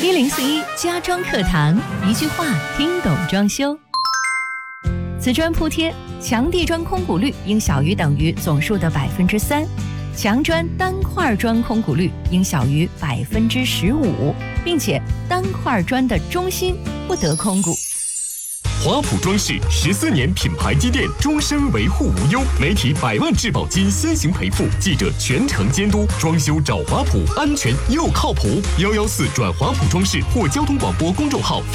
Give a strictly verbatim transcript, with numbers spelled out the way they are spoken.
一零四一家装课堂，一句话听懂装修。瓷砖铺贴，墙地砖空鼓率应小于等于总数的百分之三，墙砖单块砖空鼓率应小于百分之十五，并且单块砖的中心不得空鼓。 华普装饰十四年品牌积淀，终身维护无忧，媒体百万质保金先行赔付，记者全程监督，装修找华普，安全又靠谱。幺幺四转华普装饰或交通广播公众号。